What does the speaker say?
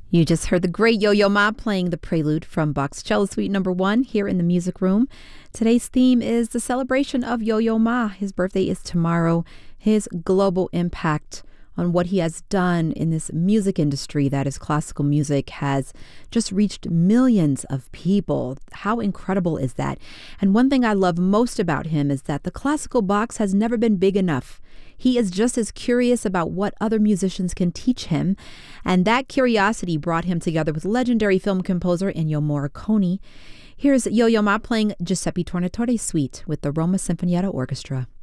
You just heard the great Yo-Yo Ma playing the prelude from Bach's Cello Suite No. 1 here in the music room. Today's theme is the celebration of Yo-Yo Ma. His birthday is tomorrow. His global impact on what he has done in this music industry, that is classical music, has just reached millions of people. How incredible is that? And one thing I love most about him is that the classical box has never been big enough. He is just as curious about what other musicians can teach him, and that curiosity brought him together with legendary film composer Ennio Morricone. Here's Yo-Yo Ma playing Giuseppe Tornatore's Suite with the Roma Sinfonietta Orchestra.